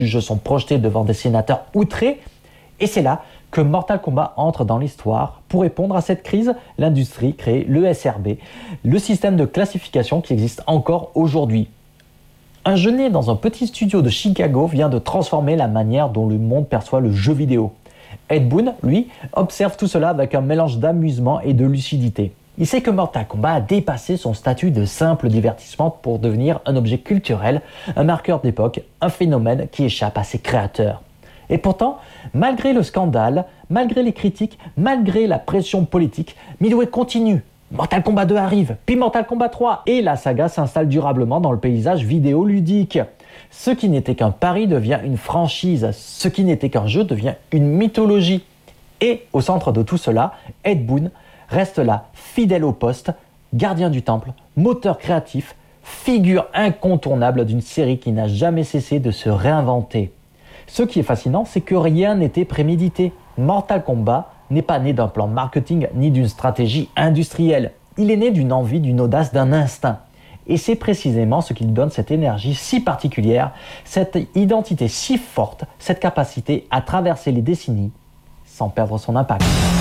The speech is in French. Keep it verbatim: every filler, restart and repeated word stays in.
juges sont projetés devant des sénateurs outrés. Et c'est là que Mortal Kombat entre dans l'histoire. Pour répondre à cette crise, l'industrie crée l'E S R B, le système de classification qui existe encore aujourd'hui. Un jeu né dans un petit studio de Chicago vient de transformer la manière dont le monde perçoit le jeu vidéo. Ed Boon, lui, observe tout cela avec un mélange d'amusement et de lucidité. Il sait que Mortal Kombat a dépassé son statut de simple divertissement pour devenir un objet culturel, un marqueur d'époque, un phénomène qui échappe à ses créateurs. Et pourtant, malgré le scandale, malgré les critiques, malgré la pression politique, Midway continue. Mortal Kombat deux arrive, puis Mortal Kombat trois, et la saga s'installe durablement dans le paysage vidéoludique. Ce qui n'était qu'un pari devient une franchise, ce qui n'était qu'un jeu devient une mythologie. Et au centre de tout cela, Ed Boon reste là, fidèle au poste, gardien du temple, moteur créatif, figure incontournable d'une série qui n'a jamais cessé de se réinventer. Ce qui est fascinant, c'est que rien n'était prémédité. Mortal Kombat n'est pas né d'un plan marketing ni d'une stratégie industrielle. Il est né d'une envie, d'une audace, d'un instinct. Et c'est précisément ce qui lui donne cette énergie si particulière, cette identité si forte, cette capacité à traverser les décennies sans perdre son impact.